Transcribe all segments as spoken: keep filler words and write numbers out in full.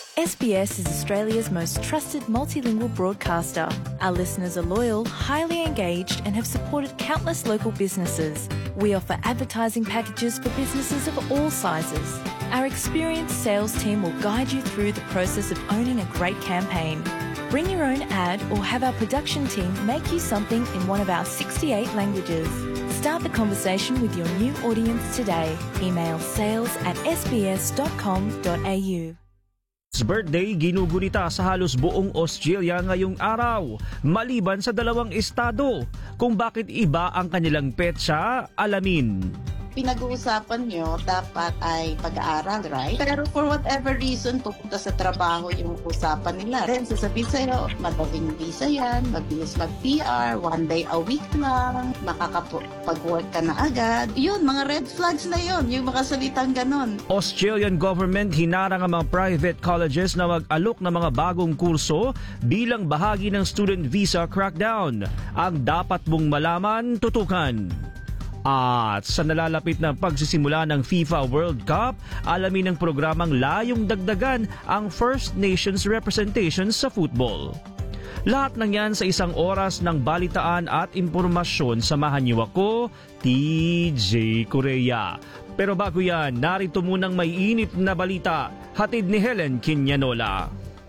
S B S is Australia's most trusted multilingual broadcaster. Our listeners are loyal, highly engaged, and have supported countless local businesses. We offer advertising packages for businesses of all sizes. Our experienced sales team will guide you through the process of owning a great campaign. Bring your own ad or have our production team make you something in one of our sixty-eight languages. Start the conversation with your new audience today. Email sales at s b s dot com dot a u. Birthday ginugunita sa halos buong Australia ngayong araw, maliban sa dalawang estado. Kung bakit iba ang kanilang petsa, alamin. Pinag-uusapan nyo dapat ay pag-aaral, right? Pero for whatever reason, pupunta sa trabaho yung usapan nila. Then sasabihin sa'yo, madaling visa yan, mabilis mag-P R, one day a week lang, makakapag-work ka na agad. Yun, mga red flags na yun, yung mga salitang ganon. Australian government hinarang ang mga private colleges na mag-alok ng mga bagong kurso bilang bahagi ng student visa crackdown. Ang dapat mong malaman, tutukan. At sa nalalapit na pagsisimula ng FIFA World Cup, alamin ng programang layong dagdagan ang First Nations representation sa football. Lahat ng yan sa isang oras ng balitaan at impormasyon. Samahan niyo ako, T J Korea. Pero bago yan, narito munang may init na balita, hatid ni Helen Quinianola.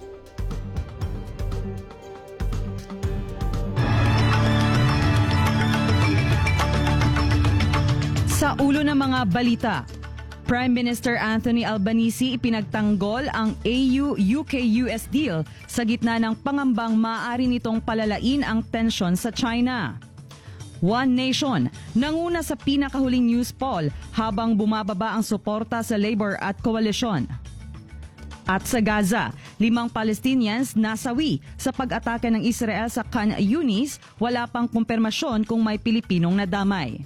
Sa ulo ng mga balita, Prime Minister Anthony Albanese ipinagtanggol ang A U-U K U S deal sa gitna ng pangambang maaari nitong palalain ang tensyon sa China. One Nation, nanguna sa pinakahuling news poll habang bumababa ang suporta sa Labour at Coalition. At sa Gaza, limang Palestinians nasawi sa pag-atake ng Israel sa Khan Yunis, wala pang kumpirmasyon kung may Pilipinong nadamay.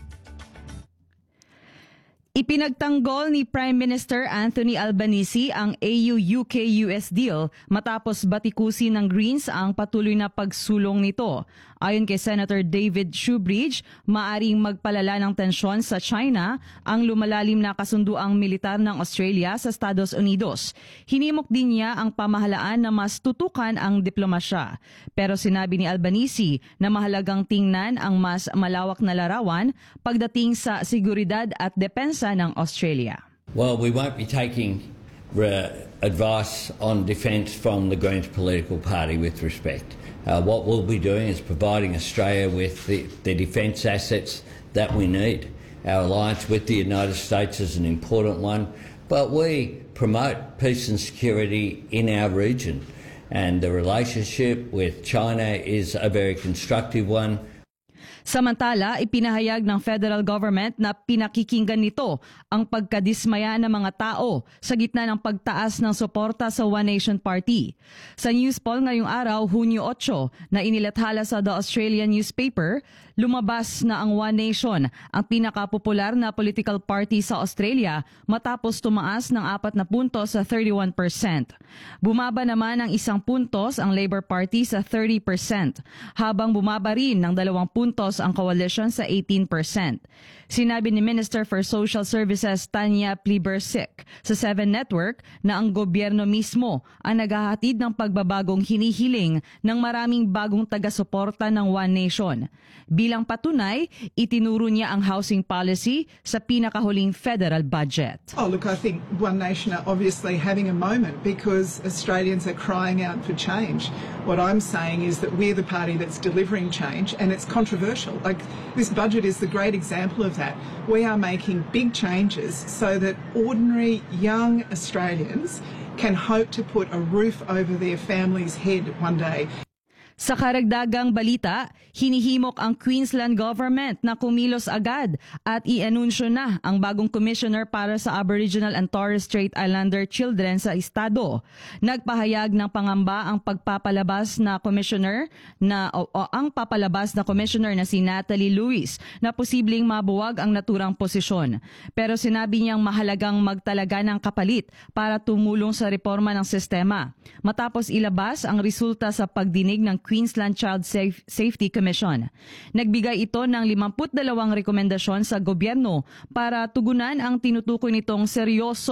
Ipinagtanggol ni Prime Minister Anthony Albanese ang A U-U K U S deal matapos batikusin ng Greens ang patuloy na pagsulong nito. Ayon kay Senator David Shoebridge, maaring magpalala ng tensyon sa China ang lumalalim na kasunduang militar ng Australia sa Estados Unidos. Hinimok din niya ang pamahalaan na mas tutukan ang diplomasya. Pero sinabi ni Albanese na mahalagang tingnan ang mas malawak na larawan pagdating sa seguridad at depensa ng Australia. Well, we won't be taking uh, advice on defence from the Greens political party with respect. Uh, what we'll be doing is providing Australia with the, the defence assets that we need. Our alliance with the United States is an important one, but we promote peace and security in our region, and the relationship with China is a very constructive one. Samantala, ipinahayag ng federal government na pinakikinggan nito ang pagkadismaya ng mga tao sa gitna ng pagtaas ng suporta sa One Nation Party. Sa news poll ngayong araw, Hunyo eight, na inilathala sa The Australian newspaper, lumabas na ang One Nation, ang pinakapopular na political party sa Australia matapos tumaas ng apat na puntos sa thirty-one percent. Bumaba naman ng isang puntos ang Labour Party sa thirty percent, habang bumaba rin ng dalawang puntos ang coalition sa eighteen percent. Sinabi ni Minister for Social Services Tanya Plibersek sa Seven Network na ang gobyerno mismo ang naghahatid ng pagbabagong hinihiling ng maraming bagong taga-suporta ng One Nation. Bilang patunay, itinuro niya ang housing policy sa pinakahuling federal budget. Oh, look, I think One Nation are obviously having a moment because Australians are crying out for change. What I'm saying is that we're the party that's delivering change, and it's controversial. Like, this budget is the great example of that. We are making big changes so that ordinary young Australians can hope to put a roof over their family's head one day. Sa karagdagang balita, hinihimok ang Queensland government na kumilos agad at i-anunsyo na ang bagong commissioner para sa Aboriginal and Torres Strait Islander children sa estado. Nagpahayag ng pangamba ang pagpapalabas na commissioner na o, o ang papalabas na commissioner na si Natalie Lewis na posibleng mabuwag ang naturang posisyon. Pero sinabi niyang mahalagang magtalaga ng kapalit para tumulong sa reforma ng sistema. Matapos ilabas ang resulta sa pagdinig ng Queensland Child Safe Safety Commission. Nagbigay ito ng fifty-two rekomendasyon sa gobyerno para tugunan ang tinutukoy nitong seryoso